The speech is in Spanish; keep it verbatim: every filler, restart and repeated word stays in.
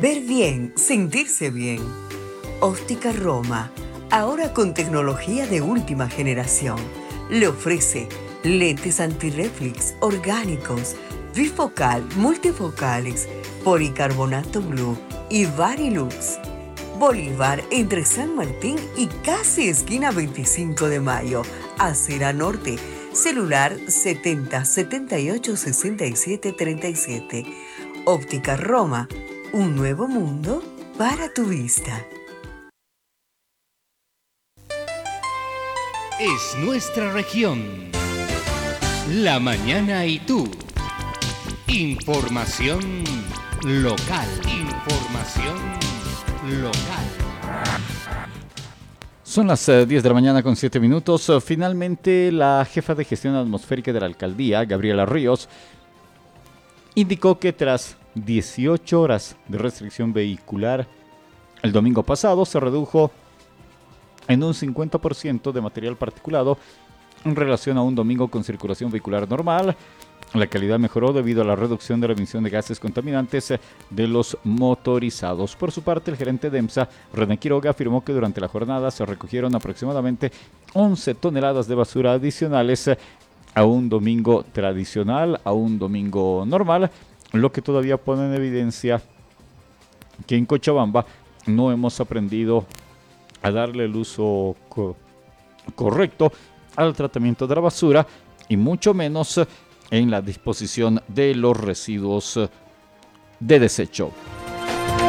Ver bien, sentirse bien. Óptica Roma, ahora con tecnología de última generación. Le ofrece lentes antirreflex orgánicos, bifocal, multifocales, policarbonato blue y Varilux. Bolívar entre San Martín y casi esquina veinticinco de mayo, Acera Norte. Celular setenta setenta y ocho sesenta y siete treinta y siete. Óptica Roma, un nuevo mundo para tu vista. Es nuestra región. La mañana y tú. Información local. Información local. Son las eh, diez de la mañana con siete minutos. Uh, finalmente, la jefa de gestión atmosférica de la alcaldía, Gabriela Ríos, indicó que tras dieciocho horas de restricción vehicular, el domingo pasado se redujo en un cincuenta por ciento de material particulado en relación a un domingo con circulación vehicular normal. La calidad mejoró debido a la reducción de la emisión de gases contaminantes de los motorizados. Por su parte, el gerente de EMSA, René Quiroga, afirmó que durante la jornada se recogieron aproximadamente once toneladas de basura adicionales a un domingo tradicional, a un domingo normal, lo que todavía pone en evidencia que en Cochabamba no hemos aprendido a darle el uso co- correcto al tratamiento de la basura y mucho menos en la disposición de los residuos de desecho.